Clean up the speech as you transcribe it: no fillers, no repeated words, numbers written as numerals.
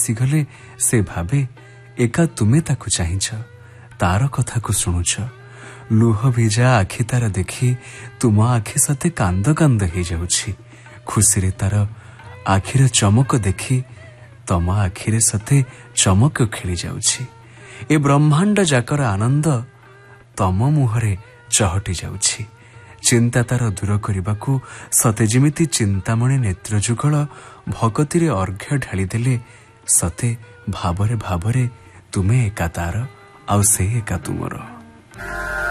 ଆସିଗଲେ ସେ ଭାବେ ଏକା ତୁମେ ତାକୁ ଚାହିଁଛ, ତାର କଥାକୁ ଶୁଣୁଛ। ଲୁହ ଭିଜା ଆଖି ତାର ଦେଖି ତୁମ ଆଖି ସତେ କାନ୍ଦ କାନ୍ଦ ହେଇଯାଉଛି। ଖୁସିରେ ତାର ଆଖିର ଚମକ ଦେଖି ତମ ଆଖିରେ ସତେ ଚମକ ଖେଳି ଯାଉଛି। ଏ ବ୍ରହ୍ମାଣ୍ଡ ଯାକର ଆନନ୍ଦ ତମ ମୁହଁରେ ଚହଟି ଯାଉଛି। ଚିନ୍ତା ତାର ଦୂର କରିବାକୁ ସତେ ଯେମିତି ଚିନ୍ତାମଣି ନେତ୍ର ଯୁଗଳ ଭଗତିରେ ଅର୍ଘ୍ୟ ଢାଳିଦେଲେ ସତେ ଭାବରେ ଭାବରେ ତୁମେ ଏକା ତାର ଆଉ ସେ ଏକା ତୁମର।